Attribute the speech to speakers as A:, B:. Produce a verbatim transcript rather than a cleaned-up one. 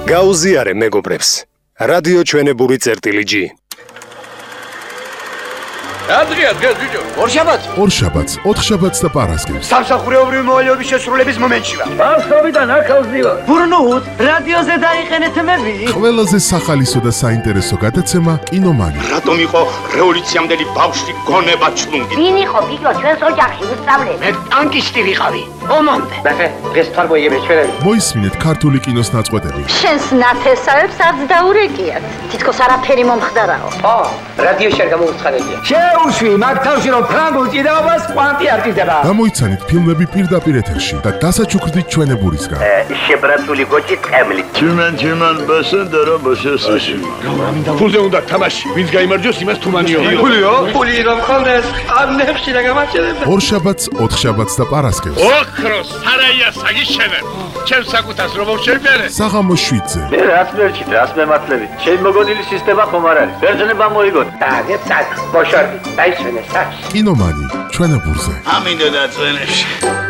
A: გაუზიარე მეგობრებს. რადიო ჩვენებური წერტილი G.
B: Adria, adria, adria.
C: ორშაბათს.
D: ორშაბათს, ოთხშაბათს და პარასკევს.
C: სამსახურეობრივი მოვალეობის შესრულების მომენტში ვარ.
B: ბავშვობიდან აქავს ვიყავ.
C: ბურნუთ, რადიოზე დაიყენეთ მები.
D: ყველაზე სახალისო და საინტერესო გადაცემა კინომანი.
E: რატომ იყო რევოლუციამდელი ბავშვი გონება ჩლუნგი?
F: ვინ იყო ბიჭო ჩვენს ოჯახში უსწავლე?
C: მე ტანკისტი ვიყავი. ომამდე.
B: ნახე, დღეს თარგმნიები ჩვენები.
D: მოისმინეთ ქართული კინოს ნაწყვეტები.
F: შენს ნათესავებს არც დაურეკიათ. თითქოს არაფერი მომხდარაო.
B: ო, რადიოში არ გამოვცხადებია.
C: შეუშვი, მაგ თავში რომ ფრანგულ ჭიდაობას კვანტი არ ჭიდება.
D: გამოიცანით ფილმები პირდაპირ ეთერში და დასაჩუქრდით ჩვენებურისგან.
B: შებრაცული გოჭი ტყემლი.
G: Tümen tümen basın dara basıyorsun.
E: ფულზე უნდა თამაში, ვინც გაიმარჯვოს იმას თუმანიო.
C: ფულიო?
B: ფული რომ ხონდეს, ამნებში და გამაჩერებ.
D: ორშაბათს, ოთხშაბათს და პარასკევს.
E: ოქროს სარაია საგიშენებ. ჩემს საკუთას რომ მოვშერბერე.
D: საღამოს შვიდზე.
G: Ne rasmerçi, rasmematlები. შენ მოგონილი სისტემა ხომ არ არის? ბერძნება მოიგონ.
B: დაგეთ საკ, ბოშორდი, დაიშვენე საკ.
D: კინომანი ჩვენებურზე.
E: ამინდა და წვენებში.